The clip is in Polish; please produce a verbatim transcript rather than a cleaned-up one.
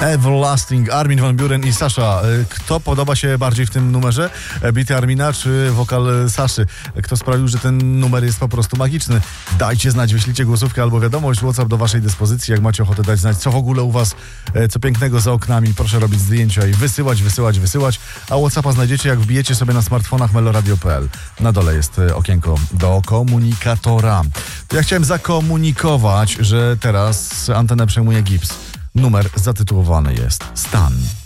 Everlasting, Armin van Buuren i Sasha. Kto podoba się bardziej w tym numerze? Bity Armina czy wokal Saszy? Kto sprawił, że ten numer jest po prostu magiczny? Dajcie znać, wyślijcie głosówkę albo wiadomość, WhatsApp do waszej dyspozycji. Jak macie ochotę dać znać, co w ogóle u was, co pięknego za oknami, proszę robić zdjęcia i wysyłać, wysyłać, wysyłać. A WhatsAppa znajdziecie, jak wbijecie sobie na smartfonach meloradio kropka p l. Na dole jest okienko do komunikatora. To ja chciałem zakomunikować, że teraz antenę przejmuje Gips. Numer zatytułowany jest Stan.